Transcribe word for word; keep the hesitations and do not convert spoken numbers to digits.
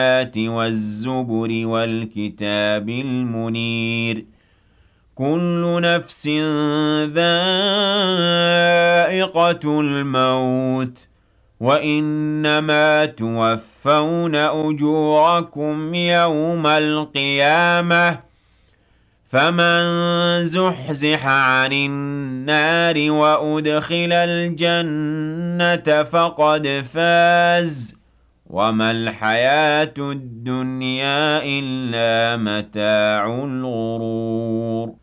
والزبر والكتاب المنير كل نفس ذائقة الموت وإنما توفون أجوركم يوم القيامة فمن زحزح عن النار وأدخل الجنة فقد فاز وما الحياة الدنيا إلا متاع الغرور